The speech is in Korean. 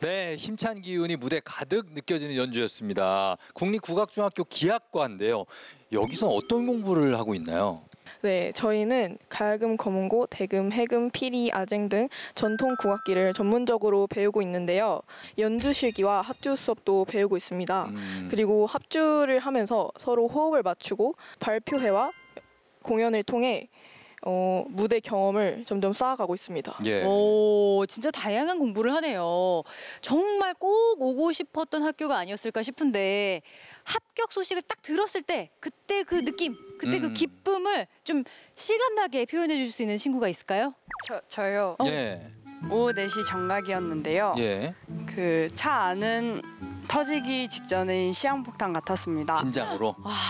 네, 힘찬 기운이 무대 가득 느껴지는 연주였습니다. 국립국악중학교 기악과인데요. 여기서 어떤 공부를 하고 있나요? 네, 저희는 가야금, 거문고, 대금, 해금, 피리, 아쟁 등 전통 국악기를 전문적으로 배우고 있는데요. 연주 실기와 합주 수업도 배우고 있습니다. 그리고 합주를 하면서 서로 호흡을 맞추고 발표회와 공연을 통해 무대 경험을 점점 쌓아가고 있습니다. 예. 오, 진짜 다양한 공부를 하네요. 정말 꼭 오고 싶었던 학교가 아니었을까 싶은데 합격 소식을 딱 들었을 때 그때 그 느낌, 그때 그 기쁨을 좀 실감나게 표현해 줄 수 있는 친구가 있을까요? 저요. 예. 오후 4시 정각이었는데요. 예. 그 차 안은 터지기 직전인 시한폭탄 같았습니다. 긴장으로.